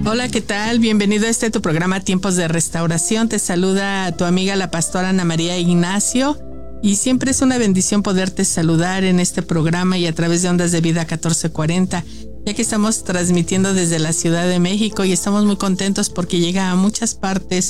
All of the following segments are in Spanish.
Hola, ¿qué tal? Bienvenido a tu programa Tiempos de Restauración. Te saluda tu amiga la pastora Ana María Ignacio y siempre es una bendición poderte saludar en este programa y a través de Ondas de Vida 1440, ya que estamos transmitiendo desde la Ciudad de México y estamos muy contentos porque llega a muchas partes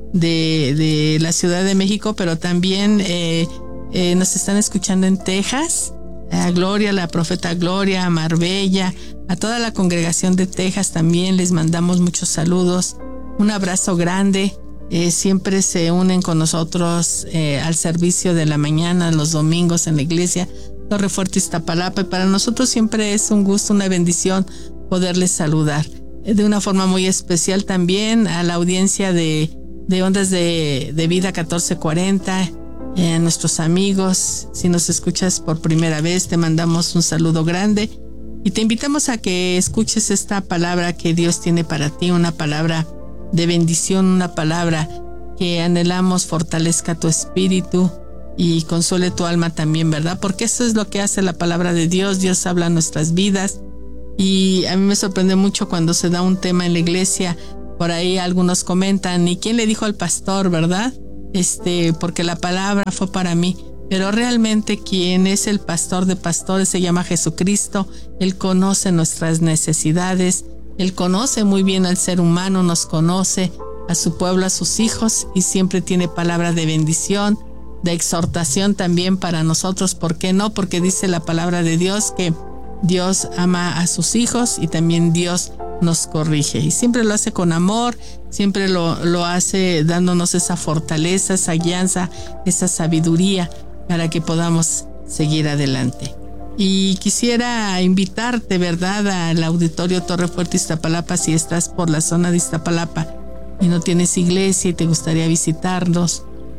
de la Ciudad de México, pero también nos están escuchando en Texas. A Gloria, la profeta Gloria, a Marbella, a toda la congregación de Texas también les mandamos muchos saludos, un abrazo grande. Siempre se unen con nosotros al servicio de la mañana, los domingos en la iglesia Torre Fuerte Iztapalapa, y para nosotros siempre es un gusto, una bendición poderles saludar. De una forma muy especial también a la audiencia de Ondas de Vida 1440, a nuestros amigos. Si nos escuchas por primera vez, te mandamos un saludo grande y te invitamos a que escuches esta palabra que Dios tiene para ti, una palabra de bendición, una palabra que anhelamos fortalezca tu espíritu y consuele tu alma también, ¿verdad? Porque eso es lo que hace la palabra de Dios. Dios habla en nuestras vidas y a mí me sorprende mucho cuando se da un tema en la iglesia. Por ahí algunos comentan, ¿y quién le dijo al pastor, verdad? Porque la palabra fue para mí, pero realmente quien es el pastor de pastores se llama Jesucristo. Él conoce nuestras necesidades, Él conoce muy bien al ser humano, nos conoce, a su pueblo, a sus hijos, y siempre tiene palabra de bendición, de exhortación también para nosotros. ¿Por qué no? Porque dice la palabra de Dios que Dios ama a sus hijos y también Dios nos corrige, y siempre lo hace con amor, siempre lo hace dándonos esa fortaleza, esa guianza, esa sabiduría para que podamos seguir adelante. Y quisiera invitarte, ¿verdad?, al auditorio Torre Fuerte Iztapalapa. Si estás por la zona de Iztapalapa y no tienes iglesia y te gustaría visitarnos,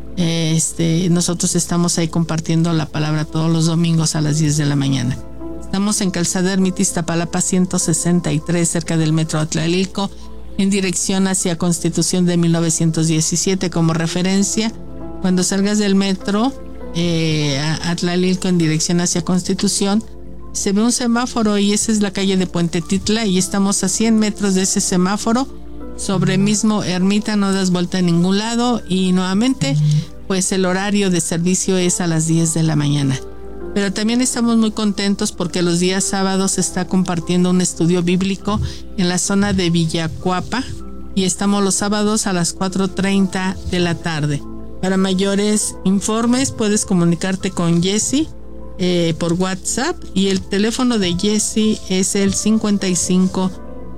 nosotros estamos ahí compartiendo la palabra todos los domingos a las 10 de la mañana. Estamos en Calzada Ermita Iztapalapa 163, cerca del Metro Atlalilco, en dirección hacia Constitución de 1917. Como referencia, cuando salgas del metro Atlalilco en dirección hacia Constitución, se ve un semáforo y esa es la calle de Puente Titla, y estamos a 100 metros de ese semáforo, sobre mismo Ermita. No das vuelta a ningún lado, y nuevamente pues el horario de servicio es a las 10 de la mañana. Pero también estamos muy contentos porque los días sábados se está compartiendo un estudio bíblico en la zona de Villacuapa, y estamos los sábados a las 4:30 de la tarde. Para mayores informes puedes comunicarte con Jesse por WhatsApp, y el teléfono de Jesse es el 55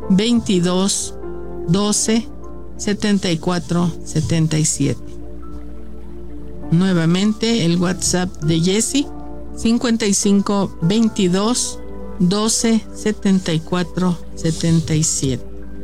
22 12 74 77. Nuevamente el WhatsApp de Jesse 55 22 12 74 77.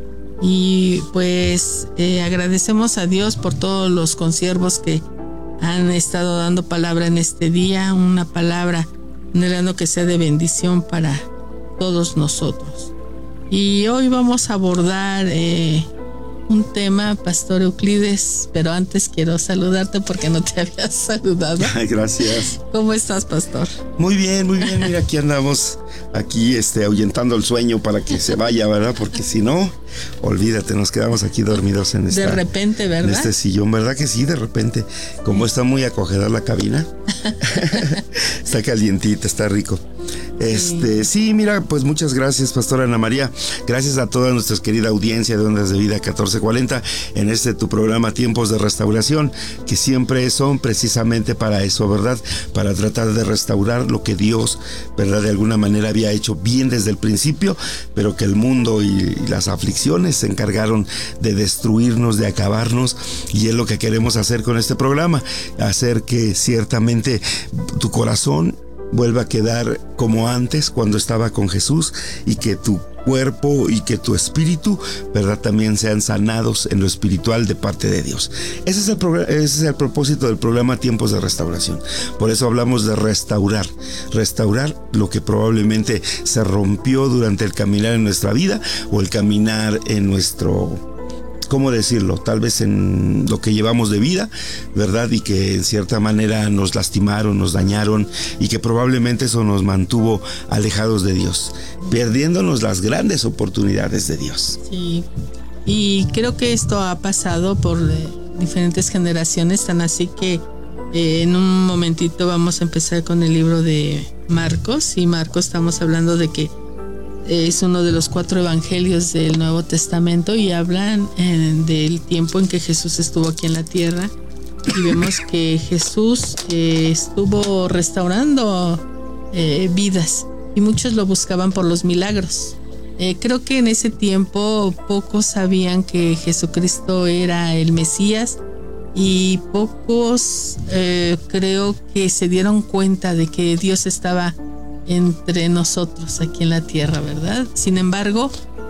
Y pues agradecemos a Dios por todos los consiervos que han estado dando palabra en este día, una palabra anhelando que sea de bendición para todos nosotros. Y hoy vamos a abordar un tema, Pastor Euclides, pero antes quiero saludarte porque no te había saludado. Ay, gracias. ¿Cómo estás, Pastor? Muy bien, mira, aquí andamos, ahuyentando el sueño para que se vaya, ¿verdad? Porque si no, olvídate, nos quedamos aquí dormidos en de repente, ¿verdad? En este sillón, ¿verdad que sí? De repente, como está muy acogedora la cabina, está calientita, está rico. Sí, mira, pues muchas gracias, Pastora Ana María. Gracias a toda nuestra querida audiencia de Ondas de Vida 1440 en tu programa Tiempos de Restauración, que siempre son precisamente para eso, ¿verdad? Para tratar de restaurar lo que Dios, ¿verdad?, de alguna manera había hecho bien desde el principio, pero que el mundo y las aflicciones se encargaron de destruirnos, de acabarnos, y es lo que queremos hacer con este programa, hacer que ciertamente tu corazón vuelva a quedar como antes cuando estaba con Jesús, y que tu cuerpo y que tu espíritu, ¿verdad?, también sean sanados en lo espiritual de parte de Dios. Ese es el propósito del programa Tiempos de Restauración. Por eso hablamos de restaurar lo que probablemente se rompió durante el caminar en nuestra vida, o el caminar en nuestro, ¿cómo decirlo?, tal vez en lo que llevamos de vida, ¿verdad? Y que en cierta manera nos lastimaron, nos dañaron, y que probablemente eso nos mantuvo alejados de Dios, perdiéndonos las grandes oportunidades de Dios. Sí, Y creo que esto ha pasado por diferentes generaciones, tan así que en un momentito vamos a empezar con el libro de Marcos. Y Marcos, estamos hablando de que es uno de los 4 evangelios del Nuevo Testamento y hablan del tiempo en que Jesús estuvo aquí en la tierra. Y vemos que Jesús estuvo restaurando vidas y muchos lo buscaban por los milagros. Creo que en ese tiempo pocos sabían que Jesucristo era el Mesías y pocos creo que se dieron cuenta de que Dios estaba entre nosotros aquí en la tierra, ¿verdad? Sin embargo,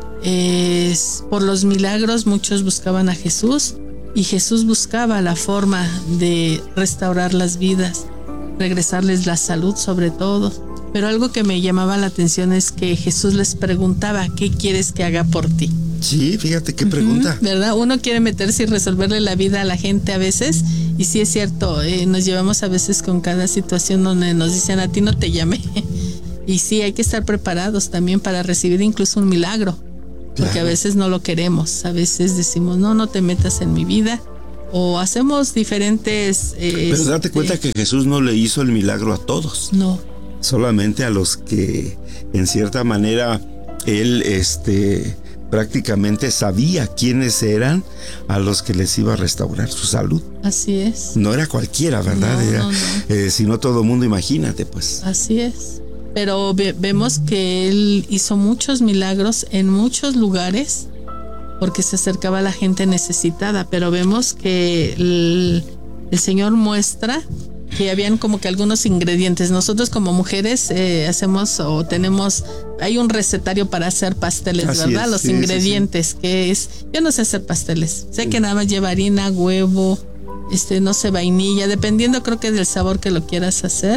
por los milagros muchos buscaban a Jesús y Jesús buscaba la forma de restaurar las vidas, regresarles la salud sobre todo. Pero algo que me llamaba la atención es que Jesús les preguntaba, ¿qué quieres que haga por ti? Sí, fíjate qué pregunta. ¿Verdad? Uno quiere meterse y resolverle la vida a la gente a veces. Y sí es cierto, nos llevamos a veces con cada situación donde nos dicen, a ti no te llamé. Y sí, hay que estar preparados también para recibir incluso un milagro. Porque claro, a veces no lo queremos. A veces decimos, no te metas en mi vida. O hacemos diferentes... Pero date cuenta que Jesús no le hizo el milagro a todos. No. Solamente a los que en cierta manera él prácticamente sabía quiénes eran a los que les iba a restaurar su salud. Así es. No era cualquiera, ¿verdad? No. Si no todo el mundo, imagínate pues. Así es. Pero vemos que él hizo muchos milagros en muchos lugares porque se acercaba a la gente necesitada, pero vemos que el Señor muestra que habían como que algunos ingredientes. Nosotros como mujeres hacemos o tenemos, hay un recetario para hacer pasteles, así ¿verdad? Los ingredientes, sí. Que es, yo no sé hacer pasteles, sé que nada más lleva harina, huevo, no sé, vainilla, dependiendo creo que del sabor que lo quieras hacer.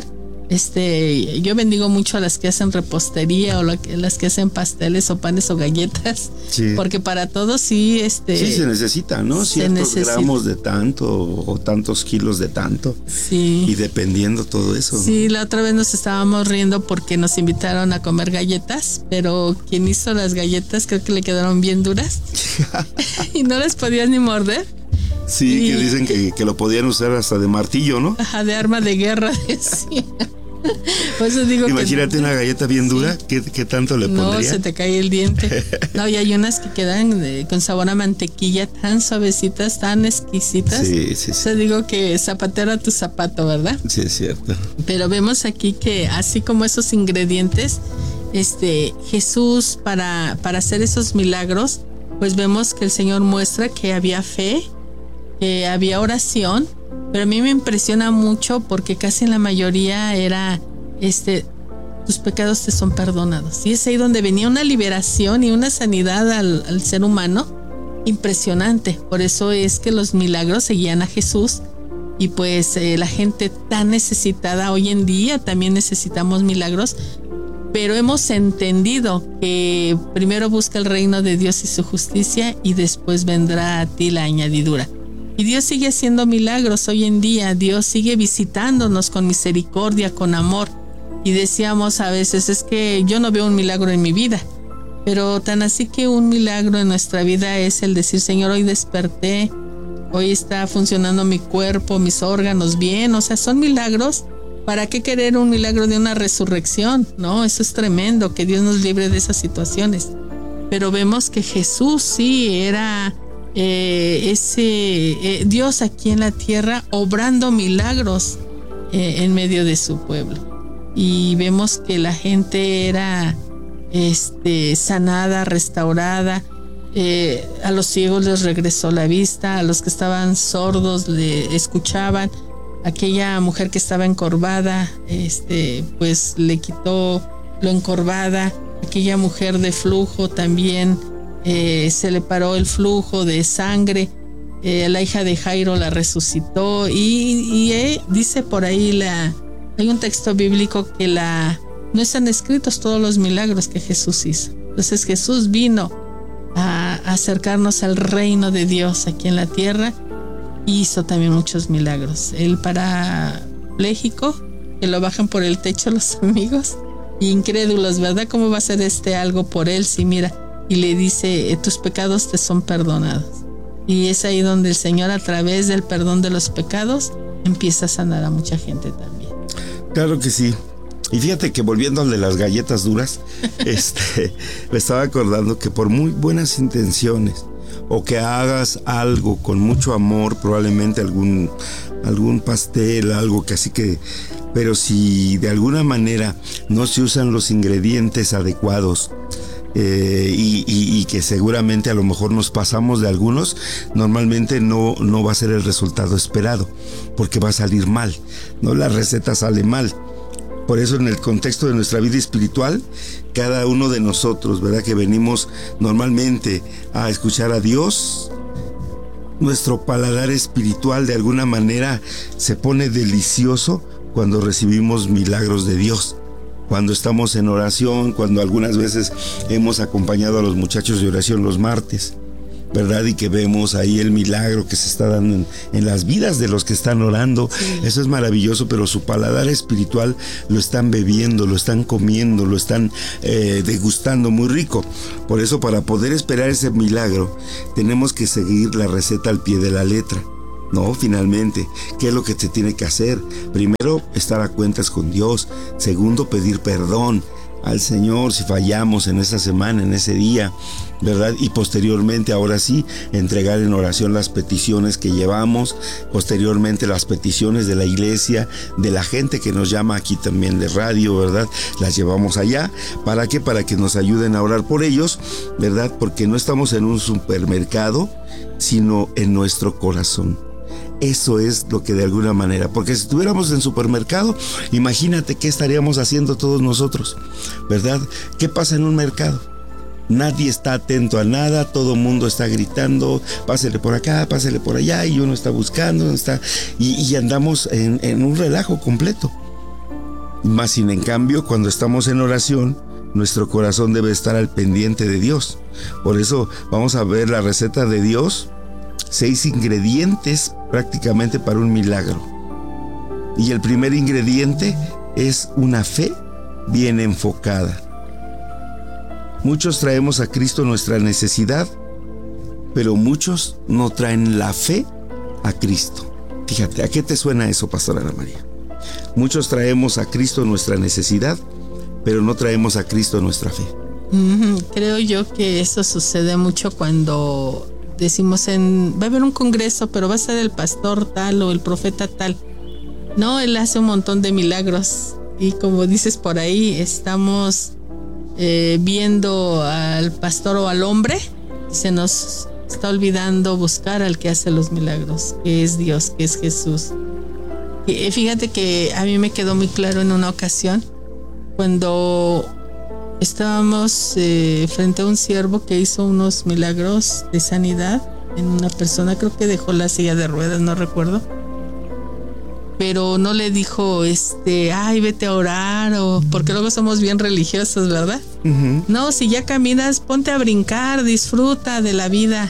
Yo bendigo mucho a las que hacen repostería o las que hacen pasteles o panes o galletas, sí. Porque para todos sí, sí se necesita, ¿no? Ciertos gramos de tanto o tantos kilos de tanto. Sí. Y dependiendo todo eso. Sí, ¿no? La otra vez nos estábamos riendo porque nos invitaron a comer galletas, pero quien hizo las galletas creo que le quedaron bien duras y no las podías ni morder. Sí, que dicen que lo podían usar hasta de martillo, ¿no? Ajá, de arma de guerra, decía. Por eso digo imagínate una galleta bien dura, sí. ¿Qué tanto le pondría? No, se te cae el diente. No, y hay unas que quedan con sabor a mantequilla, tan suavecitas, tan exquisitas. Sí. O sea, digo que zapatero a tu zapato, ¿verdad? Sí, es cierto. Pero vemos aquí que así como esos ingredientes, Jesús para hacer esos milagros, pues vemos que el Señor muestra que había fe, que había oración. Pero a mí me impresiona mucho porque casi en la mayoría era, tus pecados te son perdonados. Y es ahí donde venía una liberación y una sanidad al ser humano impresionante. Por eso es que los milagros seguían a Jesús. Y pues la gente tan necesitada, hoy en día también necesitamos milagros. Pero hemos entendido que primero busca el reino de Dios y su justicia y después vendrá a ti la añadidura. Y Dios sigue haciendo milagros hoy en día. Dios sigue visitándonos con misericordia, con amor. Y decíamos a veces, es que yo no veo un milagro en mi vida. Pero tan así que un milagro en nuestra vida es el decir, Señor, hoy desperté, hoy está funcionando mi cuerpo, mis órganos bien. O sea, son milagros. ¿Para qué querer un milagro de una resurrección? No, eso es tremendo, que Dios nos libre de esas situaciones. Pero vemos que Jesús sí era... Dios aquí en la tierra obrando milagros en medio de su pueblo. Y vemos que la gente era sanada, restaurada. A los ciegos les regresó la vista, a los que estaban sordos le escuchaban. Aquella mujer que estaba encorvada, pues le quitó lo encorvada. Aquella mujer de flujo también se le paró el flujo de sangre. La hija de Jairo la resucitó y dice por ahí hay un texto bíblico que no están escritos todos los milagros que Jesús hizo. Entonces Jesús vino a acercarnos al reino de Dios aquí en la tierra y hizo también muchos milagros. El parapléjico, que lo bajan por el techo los amigos, incrédulos, ¿verdad? ¿Cómo va a ser algo por él? Sí, mira, y le dice, tus pecados te son perdonados. Y es ahí donde el Señor, a través del perdón de los pecados, empieza a sanar a mucha gente también. Claro que sí. Y fíjate que volviendo al de las galletas duras, me estaba acordando que por muy buenas intenciones o que hagas algo con mucho amor, probablemente algún pastel, algo que así que, pero si de alguna manera no se usan los ingredientes adecuados, y que seguramente a lo mejor nos pasamos de algunos, normalmente no va a ser el resultado esperado, porque va a salir mal, ¿no? La receta sale mal. Por eso, en el contexto de nuestra vida espiritual, cada uno de nosotros, ¿verdad?, que venimos normalmente a escuchar a Dios, nuestro paladar espiritual de alguna manera se pone delicioso cuando recibimos milagros de Dios. Cuando estamos en oración, cuando algunas veces hemos acompañado a los muchachos de oración los martes, ¿verdad? Y que vemos ahí el milagro que se está dando en las vidas de los que están orando. Sí. Eso es maravilloso, pero su paladar espiritual lo están bebiendo, lo están comiendo, lo están degustando muy rico. Por eso, para poder esperar ese milagro, tenemos que seguir la receta al pie de la letra. No, finalmente, ¿qué es lo que se tiene que hacer? Primero, estar a cuentas con Dios. Segundo, pedir perdón al Señor si fallamos en esa semana, en ese día, ¿verdad? Y posteriormente, ahora sí, entregar en oración las peticiones que llevamos, posteriormente las peticiones de la iglesia, de la gente que nos llama aquí también de radio, ¿verdad? Las llevamos allá. ¿Para qué? Para que nos ayuden a orar por ellos, ¿verdad? Porque no estamos en un supermercado, sino en nuestro corazón. Eso es lo que de alguna manera, porque si estuviéramos en supermercado, imagínate qué estaríamos haciendo todos nosotros, ¿verdad? ¿Qué pasa en un mercado? Nadie está atento a nada, todo el mundo está gritando, pásele por acá, pásele por allá, y uno está buscando, y andamos en un relajo completo. Más sin en cambio, cuando estamos en oración, nuestro corazón debe estar al pendiente de Dios. Por eso vamos a ver la receta de Dios. 6 ingredientes prácticamente para un milagro. Y el primer ingrediente es una fe bien enfocada. Muchos traemos a Cristo nuestra necesidad, pero muchos no traen la fe a Cristo. Fíjate, ¿a qué te suena eso, Pastora Ana María? Muchos traemos a Cristo nuestra necesidad, pero no traemos a Cristo nuestra fe. Creo yo que eso sucede mucho cuando decimos va a haber un congreso, pero va a ser el pastor tal o el profeta tal. No, él hace un montón de milagros. Y como dices por ahí, estamos viendo al pastor o al hombre, y se nos está olvidando buscar al que hace los milagros, que es Dios, que es Jesús. Y fíjate que a mí me quedó muy claro en una ocasión, cuando estábamos frente a un siervo que hizo unos milagros de sanidad en una persona, creo que dejó la silla de ruedas, no recuerdo, pero no le dijo ay, vete a orar, o porque luego somos bien religiosos, ¿verdad? Uh-huh. No, si ya caminas, ponte a brincar, disfruta de la vida.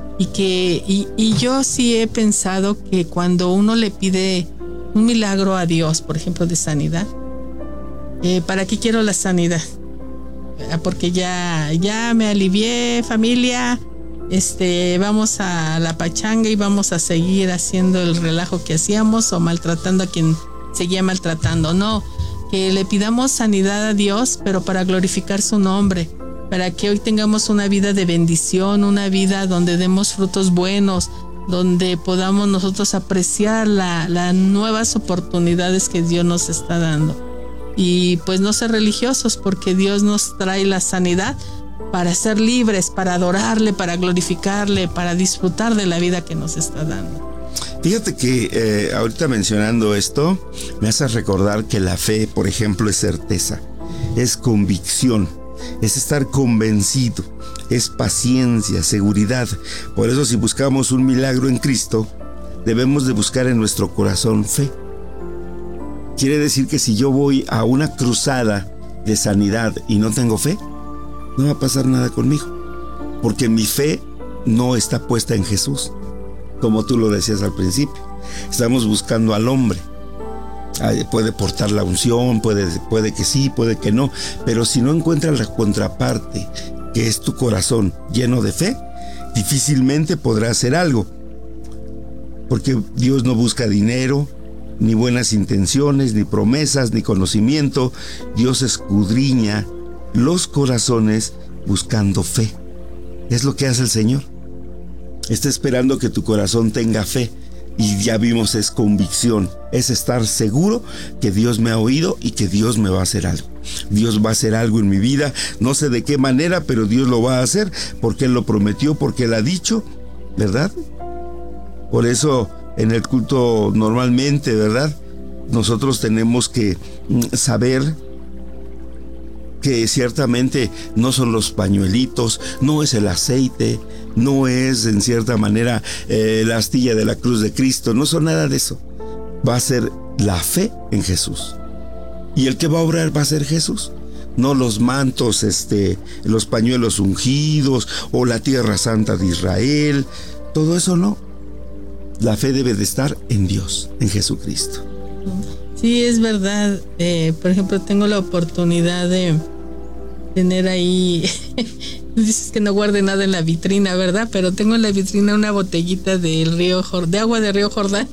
Y yo sí he pensado que cuando uno le pide un milagro a Dios, por ejemplo de sanidad, ¿para qué quiero la sanidad? Porque ya me alivié, familia, vamos a la pachanga y vamos a seguir haciendo el relajo que hacíamos o maltratando a quien seguía maltratando. No, que le pidamos sanidad a Dios, pero para glorificar su nombre, para que hoy tengamos una vida de bendición, una vida donde demos frutos buenos, donde podamos nosotros apreciar las nuevas oportunidades que Dios nos está dando. Y pues no ser religiosos, porque Dios nos trae la sanidad para ser libres, para adorarle, para glorificarle, para disfrutar de la vida que nos está dando. Fíjate que ahorita mencionando esto, me hace recordar que la fe, por ejemplo, es certeza, es convicción, es estar convencido, es paciencia, seguridad. Por eso, si buscamos un milagro en Cristo, debemos de buscar en nuestro corazón fe. Quiere decir que si yo voy a una cruzada de sanidad y no tengo fe, no va a pasar nada conmigo, porque mi fe no está puesta en Jesús, como tú lo decías al principio. Estamos buscando al hombre. Puede portar la unción, puede que sí, puede que no, pero si no encuentra la contraparte que es tu corazón lleno de fe, difícilmente podrás hacer algo. Porque Dios no busca dinero, ni buenas intenciones, ni promesas, ni conocimiento. Dios escudriña los corazones buscando fe. Es lo que hace el Señor. Está esperando que tu corazón tenga fe. Y ya vimos, es convicción, es estar seguro que Dios me ha oído y que Dios me va a hacer algo. Dios va a hacer algo en mi vida, no sé de qué manera, pero Dios lo va a hacer porque Él lo prometió, porque Él ha dicho, ¿verdad? Por eso en el culto normalmente, ¿verdad? Nosotros tenemos que saber que ciertamente no son los pañuelitos, no es el aceite, no es en cierta manera la astilla de la cruz de Cristo, no son nada de eso. Va a ser la fe en Jesús. Y el que va a obrar va a ser Jesús. No los mantos, los pañuelos ungidos o la tierra santa de Israel. Todo eso no. La fe debe de estar en Dios, en Jesucristo. Sí, es verdad. Por ejemplo, tengo la oportunidad de tener ahí, dices que no guarde nada en la vitrina, ¿verdad? Pero tengo en la vitrina una botellita de agua del río Jordán.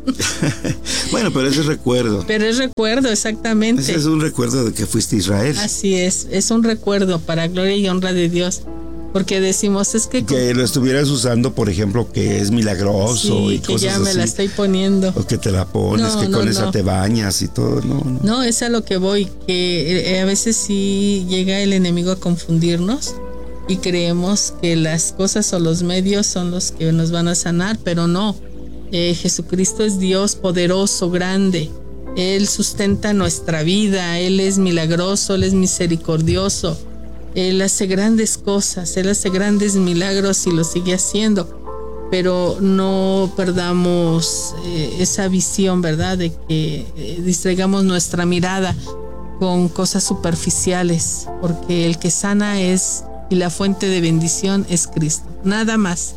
Bueno, pero ese es recuerdo. Pero es recuerdo, exactamente. Ese es un recuerdo de que fuiste a Israel. Así es un recuerdo para gloria y honra de Dios. Porque decimos, es que lo estuvieras usando, por ejemplo, que es milagroso, sí, y que cosas ya me así. la estoy poniendo. O que te la pones, que con esa te bañas y todo. No, es a lo que voy, que a veces sí llega el enemigo a confundirnos y creemos que las cosas o los medios son los que nos van a sanar, pero no. Jesucristo es Dios poderoso, grande. Él sustenta nuestra vida, Él es milagroso, Él es misericordioso. Él hace grandes cosas, Él hace grandes milagros y lo sigue haciendo, pero no perdamos esa visión, ¿verdad? De que distraigamos nuestra mirada con cosas superficiales, porque el que sana es, y la fuente de bendición es Cristo. Nada más,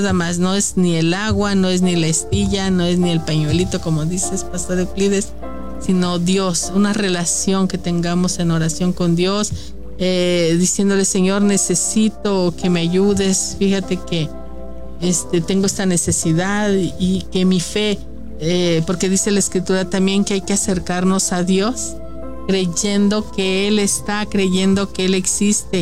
no es ni el agua, no es ni la astilla, no es ni el pañuelito, como dices, Pastor Euclides, sino Dios, una relación que tengamos en oración con Dios, diciéndole, Señor, necesito que me ayudes, fíjate que tengo esta necesidad, y que mi fe, porque dice la Escritura también que hay que acercarnos a Dios creyendo que Él está, creyendo que Él existe,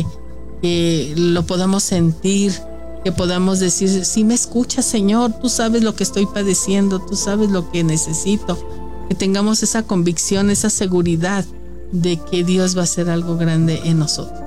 que lo podamos sentir, que podamos decir, sí me escuchas, Señor, tú sabes lo que estoy padeciendo, tú sabes lo que necesito, que tengamos esa convicción, esa seguridad de que Dios va a hacer algo grande en nosotros.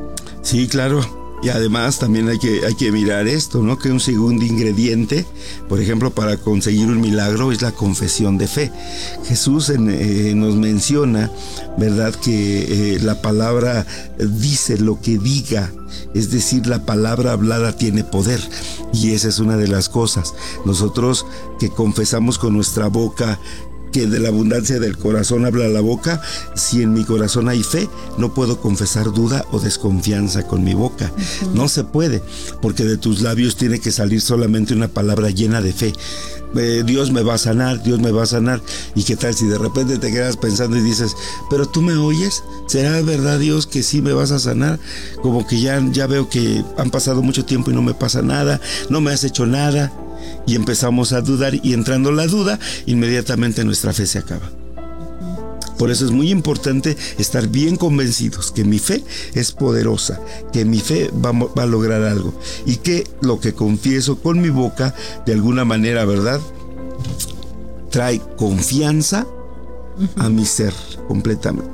Sí, claro. Y además también hay que mirar esto, ¿no? Que un segundo ingrediente, por ejemplo, para conseguir un milagro es la confesión de fe. Jesús nos menciona, ¿verdad? Que la palabra dice lo que diga. Es decir, la palabra hablada tiene poder. Y esa es una de las cosas. Nosotros que confesamos con nuestra boca, que de la abundancia del corazón habla la boca, si en mi corazón hay fe, no puedo confesar duda o desconfianza con mi boca. Uh-huh. No se puede, porque de tus labios tiene que salir solamente una palabra llena de fe. Dios me va a sanar, Dios me va a sanar. ¿Y qué tal si de repente te quedas pensando y dices, pero tú me oyes? ¿Será verdad, Dios, que sí me vas a sanar? Como que ya veo que han pasado mucho tiempo y no me pasa nada, no me has hecho nada. Y empezamos a dudar, y entrando la duda, inmediatamente nuestra fe se acaba. Por eso es muy importante estar bien convencidos que mi fe es poderosa, que mi fe va a lograr algo, y que lo que confieso con mi boca, de alguna manera, ¿verdad?, trae confianza a mi ser completamente.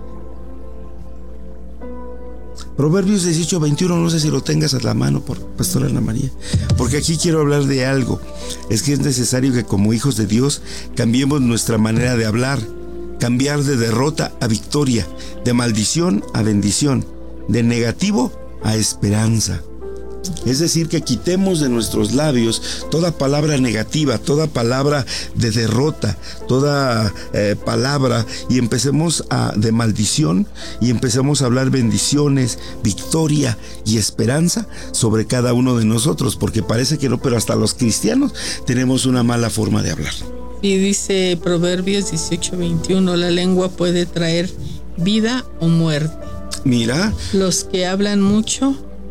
Proverbios 18:21, no sé si lo tengas a la mano, por Pastora Ana María, porque aquí quiero hablar de algo. Es que es necesario que como hijos de Dios cambiemos nuestra manera de hablar, cambiar de derrota a victoria, de maldición a bendición, de negativo a esperanza. Es decir, que quitemos de nuestros labios toda palabra negativa, toda palabra de derrota, toda palabra, y empecemos de maldición, y empecemos a hablar bendiciones, victoria y esperanza sobre cada uno de nosotros, porque parece que no, pero hasta los cristianos tenemos una mala forma de hablar. Y dice Proverbios 18:21, la lengua puede traer vida o muerte. Mira. Los que hablan mucho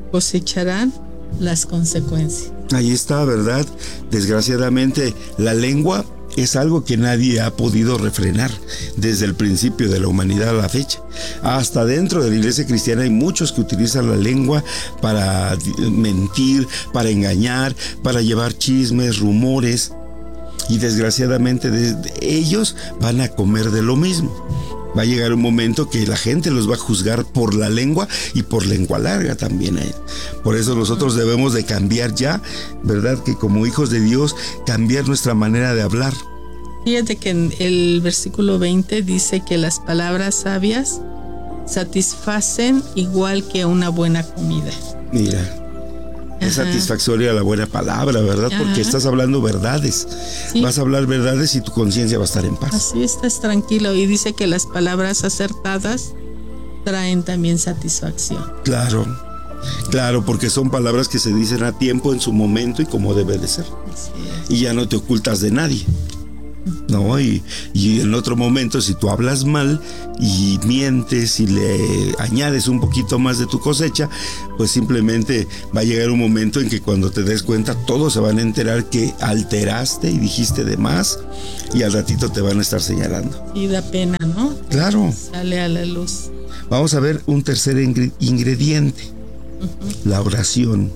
cosecharán las consecuencias. Ahí está, ¿verdad? Desgraciadamente, la lengua es algo que nadie ha podido refrenar desde el principio de la humanidad a la fecha. Hasta dentro de la iglesia cristiana hay muchos que utilizan la lengua para mentir, para engañar, para llevar chismes, rumores. Y desgraciadamente ellos van a comer de lo mismo. Va a llegar un momento que la gente los va a juzgar por la lengua y por lengua larga también. Por eso nosotros debemos de cambiar ya, ¿verdad? Que como hijos de Dios, cambiar nuestra manera de hablar. Fíjate que en el versículo 20 dice que las palabras sabias satisfacen igual que una buena comida. Mira. Es satisfactoria la buena palabra, ¿verdad? Porque estás hablando verdades. Sí. Vas a hablar verdades y tu conciencia va a estar en paz. Así estás tranquilo. Y dice que las palabras acertadas traen también satisfacción. Claro, porque son palabras que se dicen a tiempo, en su momento y como debe de ser. Y ya no te ocultas de nadie. No, y en otro momento, si tú hablas mal y mientes y le añades un poquito más de tu cosecha, pues simplemente va a llegar un momento en que cuando te des cuenta, todos se van a enterar que alteraste y dijiste de más, y al ratito te van a estar señalando. Y da pena, ¿no? Claro. Sale a la luz. Vamos a ver un tercer ingrediente, la oración.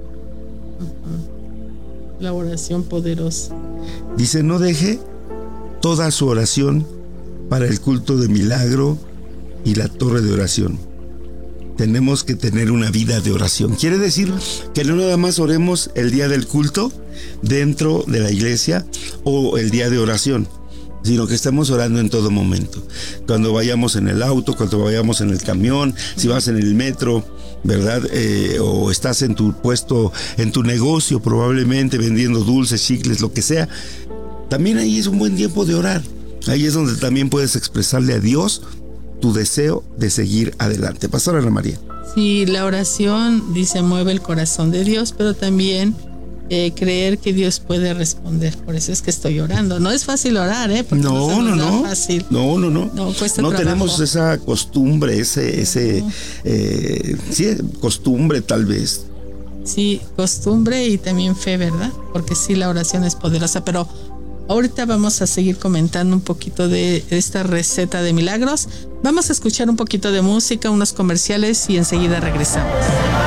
La oración poderosa. Dice, no deje toda su oración para el culto de milagro y la torre de oración. Tenemos que tener una vida de oración. Quiere decir que no nada más oremos el día del culto dentro de la iglesia o el día de oración, sino que estamos orando en todo momento. Cuando vayamos en el auto, cuando vayamos en el camión, si vas en el metro, ¿verdad? O estás en tu puesto, en tu negocio probablemente vendiendo dulces, chicles, lo que sea. También ahí es un buen tiempo de orar. Ahí es donde también puedes expresarle a Dios tu deseo de seguir adelante. Pastora Ana María. Sí, la oración, dice, mueve el corazón de Dios, pero también creer que Dios puede responder. Por eso es que estoy orando. No es fácil orar, porque no. Fácil. No, cuesta no trabajo. Tenemos esa costumbre, costumbre tal vez. Sí, costumbre y también fe, ¿verdad? Porque sí, la oración es poderosa, pero ahorita vamos a seguir comentando un poquito de esta receta de milagros. Vamos a escuchar un poquito de música, unos comerciales y enseguida regresamos.